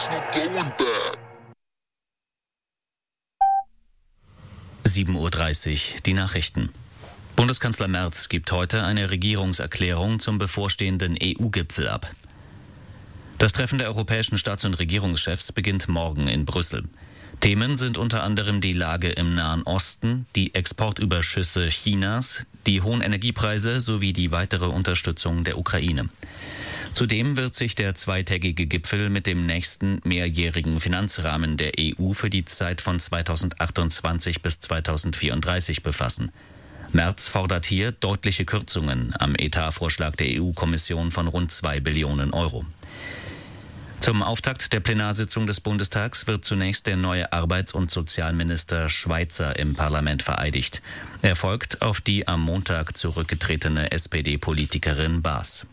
7:30 Uhr, die Nachrichten. Bundeskanzler Merz gibt heute eine Regierungserklärung zum bevorstehenden EU-Gipfel ab. Das Treffen der europäischen Staats- und Regierungschefs beginnt morgen in Brüssel. Themen sind unter anderem die Lage im Nahen Osten, die Exportüberschüsse Chinas, die hohen Energiepreise sowie die weitere Unterstützung der Ukraine. Zudem wird sich der zweitägige Gipfel mit dem nächsten mehrjährigen Finanzrahmen der EU für die Zeit von 2028 bis 2034 befassen. Merz fordert hier deutliche Kürzungen am Etatvorschlag der EU-Kommission von rund 2 Billionen Euro. Zum Auftakt der Plenarsitzung des Bundestags wird zunächst der neue Arbeits- und Sozialminister Schweizer im Parlament vereidigt. Er folgt auf die am Montag zurückgetretene SPD-Politikerin Baas.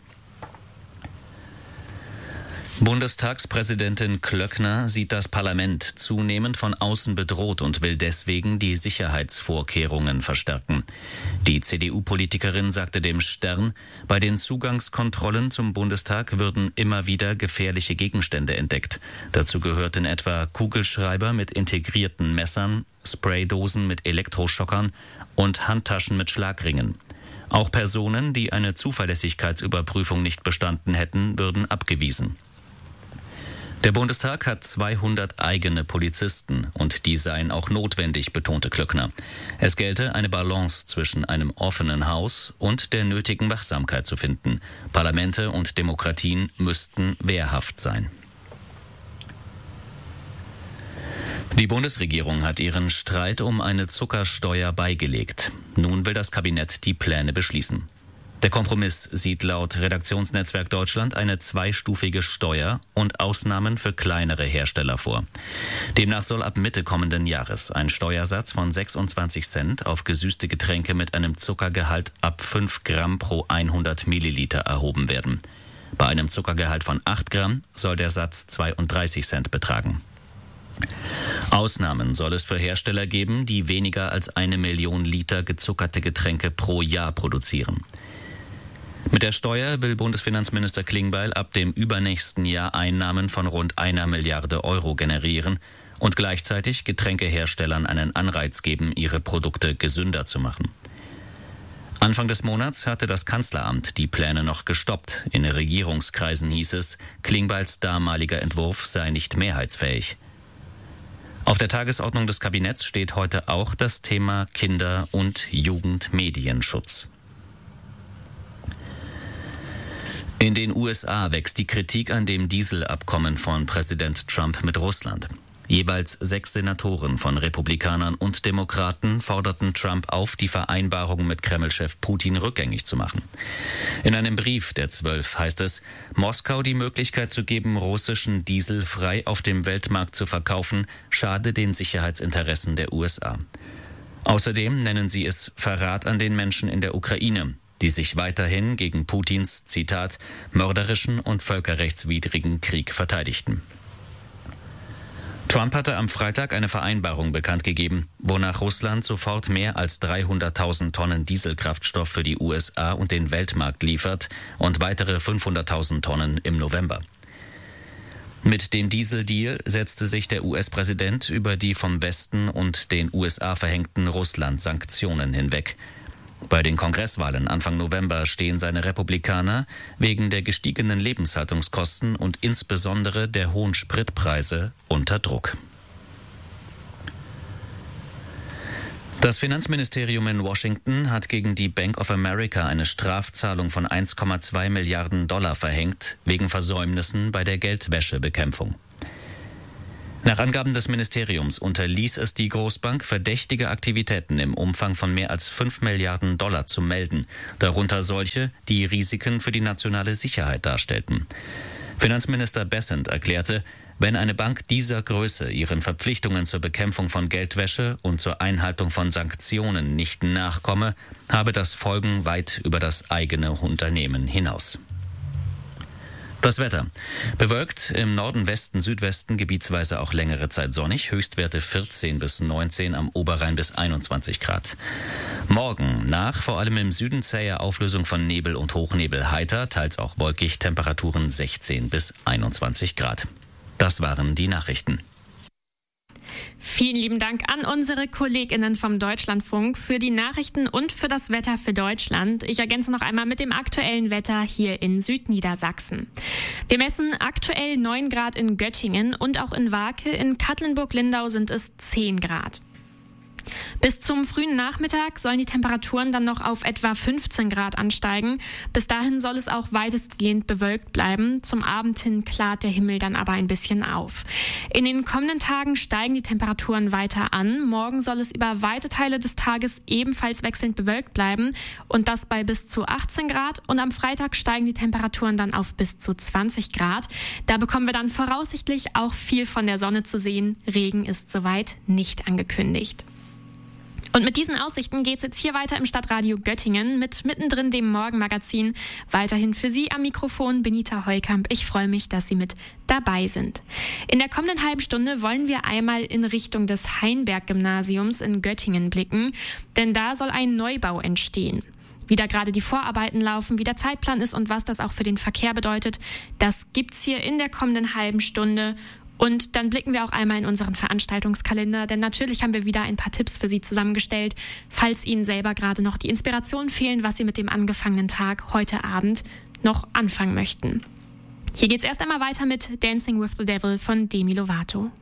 Bundestagspräsidentin Klöckner sieht das Parlament zunehmend von außen bedroht und will deswegen die Sicherheitsvorkehrungen verstärken. Die CDU-Politikerin sagte dem Stern, bei den Zugangskontrollen zum Bundestag würden immer wieder gefährliche Gegenstände entdeckt. Dazu gehörten etwa Kugelschreiber mit integrierten Messern, Spraydosen mit Elektroschockern und Handtaschen mit Schlagringen. Auch Personen, die eine Zuverlässigkeitsüberprüfung nicht bestanden hätten, würden abgewiesen. Der Bundestag hat 200 eigene Polizisten und die seien auch notwendig, betonte Klöckner. Es gelte, eine Balance zwischen einem offenen Haus und der nötigen Wachsamkeit zu finden. Parlamente und Demokratien müssten wehrhaft sein. Die Bundesregierung hat ihren Streit um eine Zuckersteuer beigelegt. Nun will das Kabinett die Pläne beschließen. Der Kompromiss sieht laut Redaktionsnetzwerk Deutschland eine zweistufige Steuer und Ausnahmen für kleinere Hersteller vor. Demnach soll ab Mitte kommenden Jahres ein Steuersatz von 26 Cent auf gesüßte Getränke mit einem Zuckergehalt ab 5 Gramm pro 100 Milliliter erhoben werden. Bei einem Zuckergehalt von 8 Gramm soll der Satz 32 Cent betragen. Ausnahmen soll es für Hersteller geben, die weniger als 1 Million Liter gezuckerte Getränke pro Jahr produzieren. Mit der Steuer will Bundesfinanzminister Klingbeil ab dem übernächsten Jahr Einnahmen von rund 1 Milliarde Euro generieren und gleichzeitig Getränkeherstellern einen Anreiz geben, ihre Produkte gesünder zu machen. Anfang des Monats hatte das Kanzleramt die Pläne noch gestoppt. In Regierungskreisen hieß es, Klingbeils damaliger Entwurf sei nicht mehrheitsfähig. Auf der Tagesordnung des Kabinetts steht heute auch das Thema Kinder- und Jugendmedienschutz. In den USA wächst die Kritik an dem Dieselabkommen von Präsident Trump mit Russland. Jeweils 6 Senatoren von Republikanern und Demokraten forderten Trump auf, die Vereinbarung mit Kreml-Chef Putin rückgängig zu machen. In einem Brief der 12 heißt es, Moskau die Möglichkeit zu geben, russischen Diesel frei auf dem Weltmarkt zu verkaufen, schade den Sicherheitsinteressen der USA. Außerdem nennen sie es Verrat an den Menschen in der Ukraine, die sich weiterhin gegen Putins, Zitat, mörderischen und völkerrechtswidrigen Krieg verteidigten. Trump hatte am Freitag eine Vereinbarung bekannt gegeben, wonach Russland sofort mehr als 300.000 Tonnen Dieselkraftstoff für die USA und den Weltmarkt liefert und weitere 500.000 Tonnen im November. Mit dem Dieseldeal setzte sich der US-Präsident über die vom Westen und den USA verhängten Russland-Sanktionen hinweg. Bei den Kongresswahlen Anfang November stehen seine Republikaner wegen der gestiegenen Lebenshaltungskosten und insbesondere der hohen Spritpreise unter Druck. Das Finanzministerium in Washington hat gegen die Bank of America eine Strafzahlung von 1,2 Milliarden Dollar verhängt, wegen Versäumnissen bei der Geldwäschebekämpfung. Nach Angaben des Ministeriums unterließ es die Großbank, verdächtige Aktivitäten im Umfang von mehr als 5 Milliarden Dollar zu melden, darunter solche, die Risiken für die nationale Sicherheit darstellten. Finanzminister Bessent erklärte, wenn eine Bank dieser Größe ihren Verpflichtungen zur Bekämpfung von Geldwäsche und zur Einhaltung von Sanktionen nicht nachkomme, habe das Folgen weit über das eigene Unternehmen hinaus. Das Wetter. Bewölkt, im Norden, Westen, Südwesten gebietsweise auch längere Zeit sonnig, Höchstwerte 14 bis 19, am Oberrhein bis 21 Grad. Morgen nach, vor allem im Süden zähe Auflösung von Nebel und Hochnebel heiter, teils auch wolkig, Temperaturen 16 bis 21 Grad. Das waren die Nachrichten. Vielen lieben Dank an unsere KollegInnen vom Deutschlandfunk für die Nachrichten und für das Wetter für Deutschland. Ich ergänze noch einmal mit dem aktuellen Wetter hier in Südniedersachsen. Wir messen aktuell 9 Grad in Göttingen und auch in Warke. In Katlenburg-Lindau sind es 10 Grad. Bis zum frühen Nachmittag sollen die Temperaturen dann noch auf etwa 15 Grad ansteigen. Bis dahin soll es auch weitestgehend bewölkt bleiben. Zum Abend hin klart der Himmel dann aber ein bisschen auf. In den kommenden Tagen steigen die Temperaturen weiter an. Morgen soll es über weite Teile des Tages ebenfalls wechselnd bewölkt bleiben und das bei bis zu 18 Grad. Und am Freitag steigen die Temperaturen dann auf bis zu 20 Grad. Da bekommen wir dann voraussichtlich auch viel von der Sonne zu sehen. Regen ist soweit nicht angekündigt. Und mit diesen Aussichten geht's jetzt hier weiter im Stadtradio Göttingen mit mittendrin dem Morgenmagazin. Weiterhin für Sie am Mikrofon Benita Heukamp. Ich freue mich, dass Sie mit dabei sind. In der kommenden halben Stunde wollen wir einmal in Richtung des Heinberg-Gymnasiums in Göttingen blicken, denn da soll ein Neubau entstehen. Wie da gerade die Vorarbeiten laufen, wie der Zeitplan ist und was das auch für den Verkehr bedeutet, das gibt's hier in der kommenden halben Stunde. Und dann blicken wir auch einmal in unseren Veranstaltungskalender, denn natürlich haben wir wieder ein paar Tipps für Sie zusammengestellt, falls Ihnen selber gerade noch die Inspiration fehlen, was Sie mit dem angefangenen Tag heute Abend noch anfangen möchten. Hier geht's erst einmal weiter mit Dancing with the Devil von Demi Lovato.